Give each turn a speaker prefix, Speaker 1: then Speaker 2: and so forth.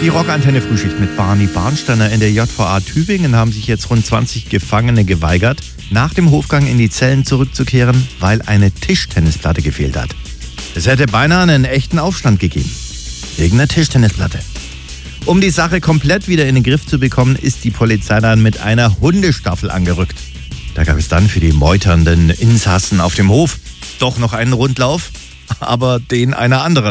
Speaker 1: Die Rockantenne Frühschicht mit Barney Barnsteiner. In der JVA Tübingen haben sich jetzt rund 20 Gefangene geweigert, nach dem Hofgang in die Zellen zurückzukehren, weil eine Tischtennisplatte gefehlt hat. Es hätte beinahe einen echten Aufstand gegeben. Wegen einer Tischtennisplatte. Um die Sache komplett wieder in den Griff zu bekommen, ist die Polizei dann mit einer Hundestaffel angerückt. Da gab es dann für die meuternden Insassen auf dem Hof doch noch einen Rundlauf, aber den einer anderen.